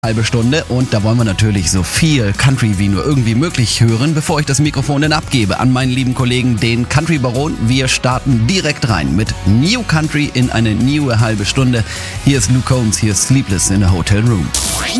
Halbe Stunde und da wollen wir natürlich so viel Country wie nur irgendwie möglich hören, bevor ich das Mikrofon dann abgebe an meinen lieben Kollegen, den Country Baron. Wir starten direkt rein mit New Country in eine neue halbe Stunde. Hier ist Luke Combs, hier ist Sleepless in a Hotel Room.